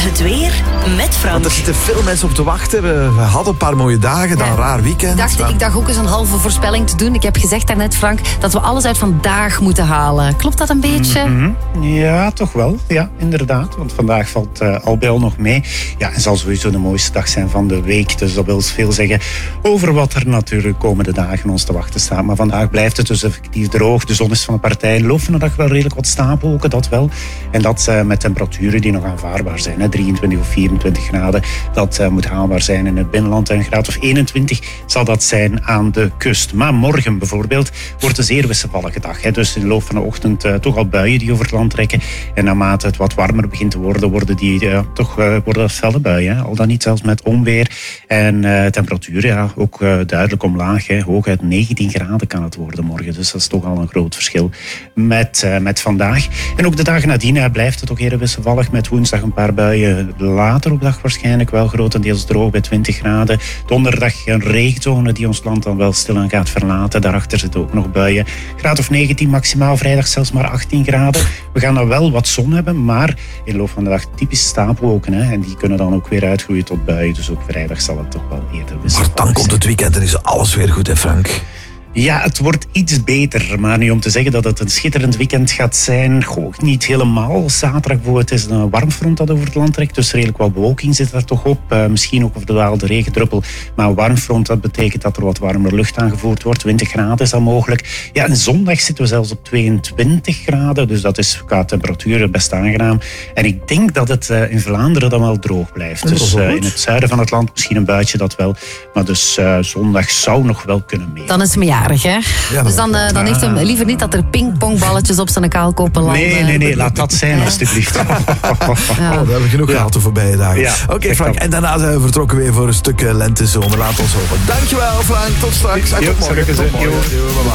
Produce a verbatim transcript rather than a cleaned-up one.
Het weer met Frank. Want er zitten veel mensen op te wachten. We, we hadden een paar mooie dagen, dan Ja. een raar weekend. Ik dacht, maar... ik dacht ook eens een halve voorspelling te doen. Ik heb gezegd daarnet, Frank, dat we alles uit vandaag moeten halen. Klopt dat een beetje? Mm-hmm. Ja, toch wel. Ja, inderdaad. Want vandaag valt uh, al bij al nog mee. Ja, en zal sowieso de mooiste dag zijn van de week. Dus dat wil veel zeggen over wat er natuurlijk komende dagen ons te wachten staat. Maar vandaag blijft het dus effectief droog. De zon is van de partij. In de loop van de dag wel redelijk wat stapelwolken, dat wel. En dat uh, met temperaturen die nog aanvaardbaar zijn. Hè. drieëntwintig of vierentwintig graden. Dat uh, moet haalbaar zijn in het binnenland. En een graad of eenentwintig zal dat zijn aan de kust. Maar morgen bijvoorbeeld wordt een zeer wisselvallige dag. Hè. Dus in de loop van de ochtend uh, toch al buien die over het land trekken. En naarmate het wat warmer begint te worden, worden die uh, toch uh, worden dat felle buien. Hè. Al dan niet zelfs met onweer. En uh, temperaturen ja, ook uh, duidelijk omlaag. Hè. Hooguit negentien graden kan het worden morgen. Dus dat is toch al een groot verschil met, uh, met vandaag. En ook de dagen nadien uh, blijft het ook eerder wisselvallig. Met woensdag een paar buien. Later op dag waarschijnlijk wel grotendeels droog bij twintig graden. Donderdag een regenzone die ons land dan wel stilaan gaat verlaten. Daarachter zitten ook nog buien. Graad of negentien maximaal. Vrijdag zelfs maar achttien graden. We gaan dan wel wat zon hebben, maar in de loop van de dag typisch stapelwolken. Hè, en die kunnen dan ook weer uitgroeien tot buien. Dus ook vrijdag zal het toch wel eerder wisselvallig Maar dan komt het weekend en is alles weer goed, hè Frank? Ja, het wordt iets beter. Maar nu om te zeggen dat het een schitterend weekend gaat zijn, goh, niet helemaal. Zaterdag bijvoorbeeld is een warmfront dat over het land trekt. Dus redelijk wat bewolking zit daar toch op. Uh, misschien ook of de wel de regendruppel. Maar een warmfront, dat betekent dat er wat warmer lucht aangevoerd wordt. twintig graden is dat mogelijk. Ja, en zondag zitten we zelfs op tweeëntwintig graden. Dus dat is qua temperatuur best aangenaam. En ik denk dat het uh, in Vlaanderen dan wel droog blijft. Dus uh, in het zuiden van het land misschien een buitje, dat wel. Maar dus uh, zondag zou nog wel kunnen mee. Dan is het me jarig, hè? Ja, dus dan, uh, dan heeft hem liever niet dat er pingpongballetjes op zijn kaalkoppen landen. Nee, nee, nee, laat dat zijn, alstublieft. Ja. Oh, we hebben genoeg Ja. gehad de voorbije dagen. Ja, Oké okay, echt Frank, wel. en daarna zijn we vertrokken weer voor een stuk uh, lentezomer. Laat ons hopen. Dankjewel Frank, tot straks. En Jo, tot morgen. zal ik eens, Tot morgen. jo. Jo, bye-bye.